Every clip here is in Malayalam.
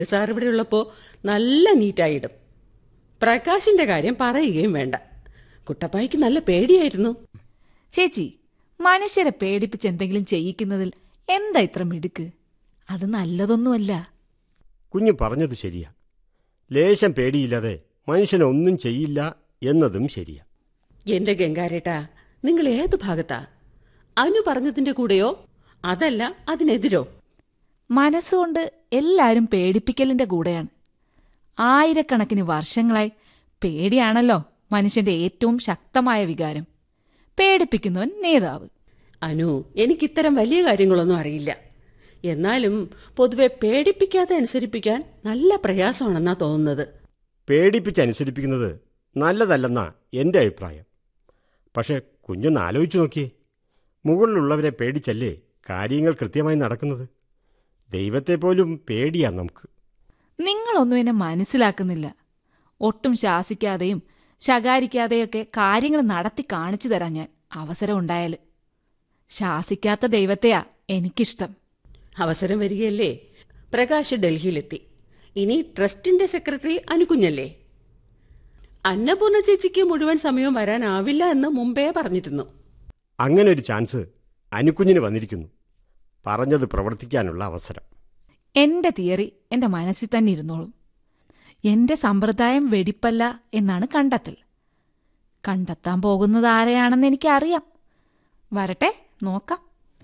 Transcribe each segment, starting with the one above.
സാർ ഇവിടെ ഉള്ളപ്പോൾ നല്ല നീറ്റായിടും. പ്രകാശിന്റെ കാര്യം പറയുകയും വേണ്ട. കുട്ടപ്പായ്ക്ക് നല്ല പേടിയായിരുന്നു. ചേച്ചി, മനുഷ്യരെ പേടിപ്പിച്ച് എന്തെങ്കിലും ചെയ്യിക്കുന്നതിൽ എന്താ ഇത്ര മിടുക്ക്? അത് നല്ലതൊന്നുമല്ല. കുഞ്ഞു പറഞ്ഞത് ശരിയാ. ലേശം പേടിയില്ലാതെ മനുഷ്യനൊന്നും ചെയ്യില്ല എന്നതും ശരിയാ. എന്റെ ഗംഗാരേട്ടാ, നിങ്ങൾ ഏത് ഭാഗത്താ? അനു പറഞ്ഞതിന്റെ കൂടെയോ അതല്ല അതിനെതിരോ? മനസ്സുകൊണ്ട് എല്ലാരും പേടിപ്പിക്കലിന്റെ കൂടെയാണ്. ആയിരക്കണക്കിന് വർഷങ്ങളായി പേടിയാണല്ലോ മനുഷ്യന്റെ ഏറ്റവും ശക്തമായ വികാരം. പേടിപ്പിക്കുന്നവൻ നേതാവ്. അനു, എനിക്കിത്തരം വലിയ കാര്യങ്ങളൊന്നും അറിയില്ല. എന്നാലും പൊതുവെ പേടിപ്പിക്കാതെ അനുസരിപ്പിക്കാൻ നല്ല പ്രയാസമാണെന്നാ തോന്നുന്നത്. പേടിപ്പിച്ചനുസരിപ്പിക്കുന്നത് നല്ലതല്ലെന്നാ എൻ്റെ അഭിപ്രായം. പക്ഷെ കുഞ്ഞൊന്ന് ആലോചിച്ചു നോക്കിയേ. മുകളിലുള്ളവരെ പേടിച്ചല്ലേ കാര്യങ്ങൾ കൃത്യമായി നടക്കുന്നത്. ദൈവത്തെ പോലും പേടിയാ നമുക്ക്. നിങ്ങളൊന്നും എന്നെ മനസ്സിലാക്കുന്നില്ല. ഒട്ടും ശാസിക്കാതെയും ശകാരിക്കാതെയൊക്കെ കാര്യങ്ങൾ നടത്തി കാണിച്ചു തരാം ഞാൻ, അവസരം ഉണ്ടായാൽ. ശാസിക്കാത്ത ദൈവത്തെയാ എനിക്കിഷ്ടം. അവസരം വരികയല്ലേ. പ്രകാശ് ഡൽഹിയിലെത്തി. ഇനി ട്രസ്റ്റിന്റെ സെക്രട്ടറി അനുകുഞ്ഞല്ലേ. അന്നപൂർണ ചേച്ചിക്ക് മുഴുവൻ സമയവും വരാനാവില്ല എന്ന് മുമ്പേ പറഞ്ഞിരുന്നു. അങ്ങനെ ഒരു ചാൻസ് അനുകുഞ്ഞിന് വന്നിരിക്കുന്നു. പറഞ്ഞത് പ്രവർത്തിക്കാനുള്ള അവസരം. എന്റെ തിയറി എന്റെ മനസ്സിൽ തന്നെ ഇരുന്നോളും. എന്റെ സമ്പ്രദായം വെടിപ്പല്ല എന്നാണ് കണ്ടെത്തൽ. കണ്ടെത്താൻ പോകുന്നത് ആരെയാണെന്ന് എനിക്കറിയാം. വരട്ടെ, നോക്കാം.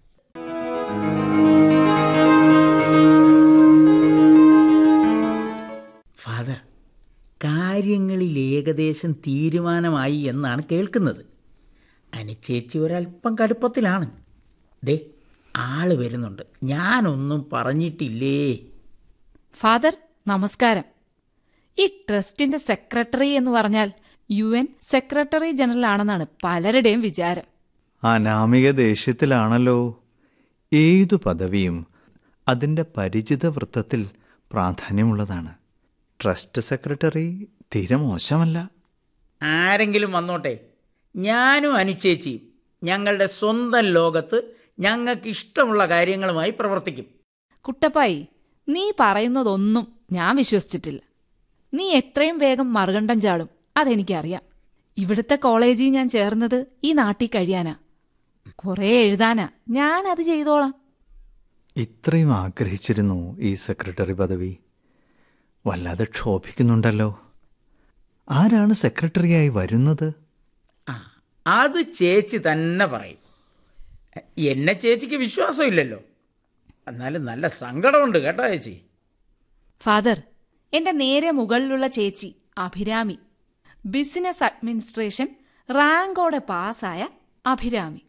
ഫാദർ, കാര്യങ്ങളിൽ ഏകദേശം തീരുമാനമായി എന്നാണ് കേൾക്കുന്നത്. അനുചേച്ചി ഒരല്പം കടുപ്പത്തിലാണ്. ദേ, ആള് വരുന്നുണ്ട്. ഞാനൊന്നും പറഞ്ഞിട്ടില്ലേ. ഫാദർ, നമസ്കാരം. ഈ ട്രസ്റ്റിന്റെ സെക്രട്ടറി എന്ന് പറഞ്ഞാൽ UN സെക്രട്ടറി ജനറൽ ആണെന്നാണ് പലരുടെയും വിചാരം. അനാമിക ദേഷ്യത്തിലാണല്ലോ. ഏതു പദവിയും അതിൻ്റെ പരിചിത വൃത്തത്തിൽ പ്രാധാന്യമുള്ളതാണ്. ട്രസ്റ്റ് സെക്രട്ടറി തീരെ മോശമല്ല. ആരെങ്കിലും വന്നോട്ടെ, ഞാനും അനുചേച്ചിയും ഞങ്ങളുടെ സ്വന്തം ലോകത്ത് ഞങ്ങൾക്ക് ഇഷ്ടമുള്ള കാര്യങ്ങളുമായി പ്രവർത്തിക്കും. കുട്ടപ്പായി, നീ പറയുന്നതൊന്നും ഞാൻ വിശ്വസിച്ചിട്ടില്ല. നീ എത്രയും വേഗം മറുകണ്ഠം ചാടും, അതെനിക്കറിയാം. ഇവിടുത്തെ കോളേജിൽ ഞാൻ ചേർന്നത് ഈ നാട്ടിൽ കഴിയാനാ. കുറേ എഴുതാനാ. ഞാനത് ചെയ്തോളാം. ഇത്രയും ആഗ്രഹിച്ചിരുന്നു ഈ സെക്രട്ടറി പദവി. വല്ലാതെ ക്ഷോഭിക്കുന്നുണ്ടല്ലോ. ആരാണ് സെക്രട്ടറിയായി വരുന്നത്? അത് ചേച്ചി തന്നെ പറയും. എന്നെ ചേച്ചിക്ക് വിശ്വാസമില്ലല്ലോ. എന്നാലും നല്ല സങ്കടമുണ്ട് കേട്ടോ ചേച്ചി. ഫാദർ, എന്റെ നേരെ മുകളിലുള്ള ചേച്ചി അഭിരാമി. ബിസിനസ് അഡ്മിനിസ്ട്രേഷൻ റാങ്കോടെ പാസ്സായ അഭിരാമി.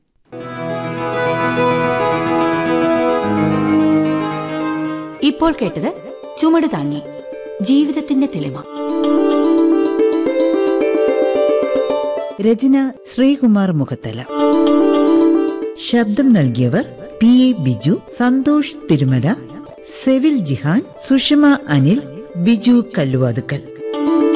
ഇപ്പോൾ കേട്ടത് ചുമട് താങ്ങി, ജീവിതത്തിന്റെ തെളിമ. രചന ശ്രീകുമാർ മുഖത്തല. ശബ്ദം നൽകിയവർ PA ബിജു, സന്തോഷ് തിരുമല, സെവിൽ ജിഹാൻ, സുഷമ അനിൽ, ബിജു കല്ലുവാതുക്കൽ.